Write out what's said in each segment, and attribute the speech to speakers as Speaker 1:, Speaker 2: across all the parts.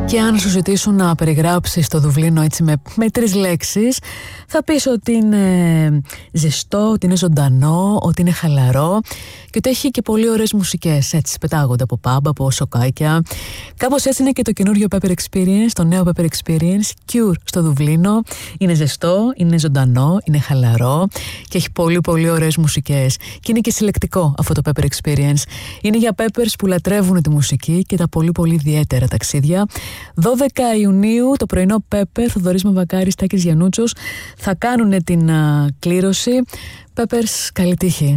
Speaker 1: Και αν σου ζητήσουν να περιγράψεις το Δουβλίνο έτσι με 3 λέξεις, θα πεις ότι είναι ζεστό, ότι είναι ζωντανό, ότι είναι χαλαρό και ότι έχει και πολύ ωραίες μουσικές, έτσι πετάγονται από pub, από σοκάκια. Κάπως έτσι είναι και το καινούριο Pepper Experience, το νέο Pepper Experience, Cure στο Δουβλίνο. Είναι ζεστό, είναι ζωντανό, είναι χαλαρό και έχει πολύ πολύ ωραίες μουσικές. Και είναι και συλλεκτικό αυτό το Pepper Experience. Είναι για peppers που λατρεύουν τη μουσική και τα πολύ πολύ ιδιαίτερα ταξίδια. 12 Ιουνίου το πρωινό Pepper, Θοδωρής Μαβακάρης, Τάκης Γιαννούτσος θα κάνουν την κλήρωση. Peppers, καλή τύχη.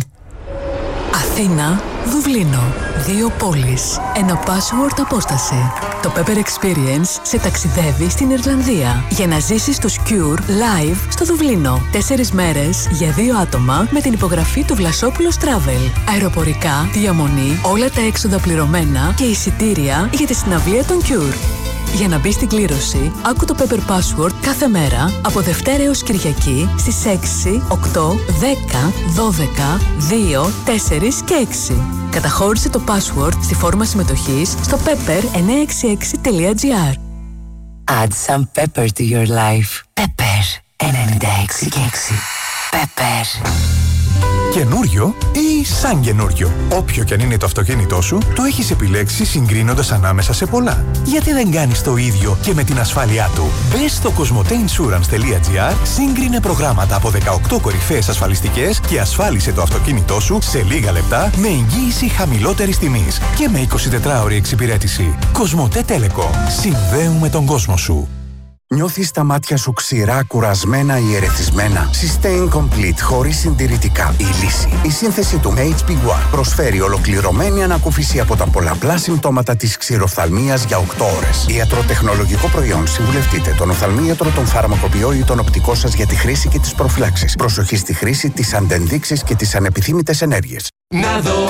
Speaker 1: Αθήνα, Δουβλίνο. 2 πόλεις. Ένα password απόσταση. Το Pepper Experience σε ταξιδεύει στην Ιρλανδία για να ζήσεις τους Cure live στο Δουβλίνο. 4 μέρες για 2 άτομα με την υπογραφή του Βλασόπουλος Travel. Αεροπορικά, διαμονή, όλα τα έξοδα πληρωμένα και εισιτήρια για τη συναυλία των Cure. Για να μπει στην κλήρωση, άκου το Pepper Password κάθε μέρα από Δευτέρα έως Κυριακή στις 6, 8, 10, 12, 2, 4 και 6. Καταχώρησε το password στη φόρμα συμμετοχής στο pepper966.gr.
Speaker 2: Add some pepper to your life. Pepper 96 και 6. Pepper.
Speaker 3: Καινούριο ή σαν καινούριο. Όποιο κι αν είναι το αυτοκίνητό σου, το έχεις επιλέξει συγκρίνοντας ανάμεσα σε πολλά. Γιατί δεν κάνεις το ίδιο και με την ασφάλειά του? Μπες στο cosmoteinsurance.gr, σύγκρινε προγράμματα από 18 κορυφαίες ασφαλιστικές και ασφάλισε το αυτοκίνητό σου σε λίγα λεπτά με εγγύηση χαμηλότερης τιμής και με 24ωρη εξυπηρέτηση. Cosmote Telecom. Συνδέουμε τον κόσμο σου.
Speaker 4: Νιώθεις τα μάτια σου ξηρά, κουρασμένα ή ερεθισμένα? Sustain Complete χωρίς συντηρητικά. Η λύση. Η σύνθεση του HP1 προσφέρει ολοκληρωμένη ανακούφιση από τα πολλαπλά συμπτώματα της ξηροφθαλμίας για 8 ώρες. Ιατροτεχνολογικό προϊόν. Συμβουλευτείτε τον οφθαλμίατρο, τον φαρμακοποιό ή τον οπτικό σας για τη χρήση και τις προφυλάξεις. Προσοχή στη χρήση, τις αντενδείξεις και τις ανεπιθύμητες ενέργειες.
Speaker 5: Να δω